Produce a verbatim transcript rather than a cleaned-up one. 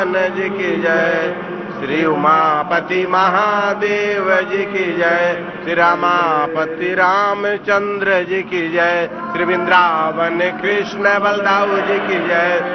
जी की जय। श्री उमापति महादेव जी की जय। श्री रामापति रामचंद्र जी की जय। श्री वृंदावन कृष्ण बलदाऊ जी की जय।